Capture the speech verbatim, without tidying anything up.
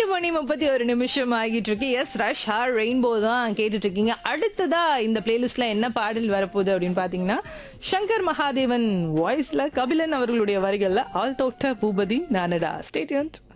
எட்டு மணி முப்பத்தி ஒரு நிமிஷம் ஆகிட்டு இருக்கு. எஸ் ரஷ் ஹார் ரெயின்போ தான் கேட்டுட்டு இருக்கீங்க. அடுத்ததா இந்த பிளேலிஸ்ட்ல என்ன பாடல் வரப்போகுது அப்படின்னு பாத்தீங்கன்னா, சங்கர் மகாதேவன் வாய்ஸ்ல கபிலன் அவர்களுடைய வரிகள்ல ஆல் தோட்ட பூபதி நானடா. Stay tuned.